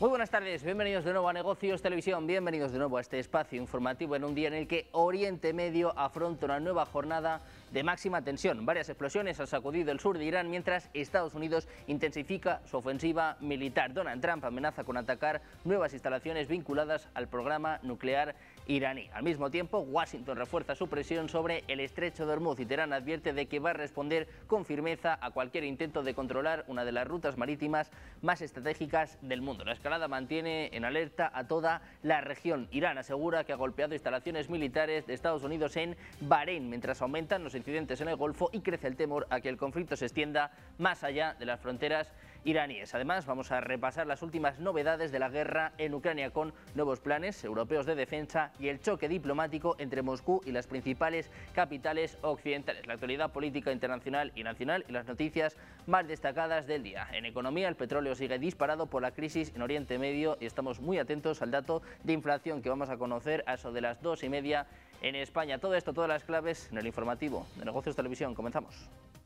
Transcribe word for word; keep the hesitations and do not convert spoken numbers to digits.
Muy buenas tardes, bienvenidos de nuevo a Negocios Televisión, bienvenidos de nuevo a este espacio informativo en un día en el que Oriente Medio afronta una nueva jornada de máxima tensión. Varias explosiones han sacudido el sur de Irán mientras Estados Unidos intensifica su ofensiva militar. Donald Trump amenaza con atacar nuevas instalaciones vinculadas al programa nuclear iraní. Al mismo tiempo, Washington refuerza su presión sobre el estrecho de Hormuz y Teherán advierte de que va a responder con firmeza a cualquier intento de controlar una de las rutas marítimas más estratégicas del mundo. La escalada mantiene en alerta a toda la región. Irán asegura que ha golpeado instalaciones militares de Estados Unidos en Bahrein, mientras aumentan los incidentes en el Golfo y crece el temor a que el conflicto se extienda más allá de las fronteras iraníes. Además, vamos a repasar las últimas novedades de la guerra en Ucrania con nuevos planes europeos de defensa y el choque diplomático entre Moscú y las principales capitales occidentales, la actualidad política internacional y nacional y las noticias más destacadas del día. En economía, el petróleo sigue disparado por la crisis en Oriente Medio y estamos muy atentos al dato de inflación que vamos a conocer a eso de las dos y media en España. Todo esto, todas las claves en el informativo de Negocios Televisión. Comenzamos.